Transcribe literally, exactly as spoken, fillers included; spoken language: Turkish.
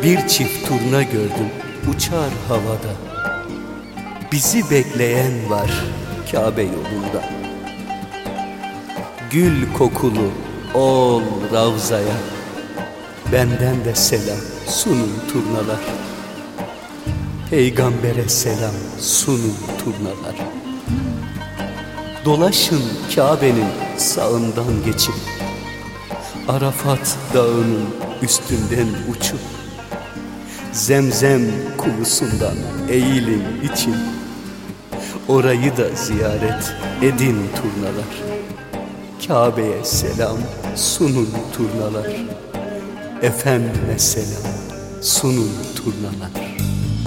Bir çift turna gördüm uçar havada. Bizi bekleyen var Kabe yolunda. Gül kokulu ol Ravza'ya, benden de selam sunun turnalar. Peygambere selam sunun turnalar. Dolaşın Kabe'nin sağından geçip, Arafat dağının üstünden uçup, Zemzem kuyusundan eğilin için, orayı da ziyaret edin turnalar. Kabe'ye selam sunun turnalar. Efendime selam sunun turnalar.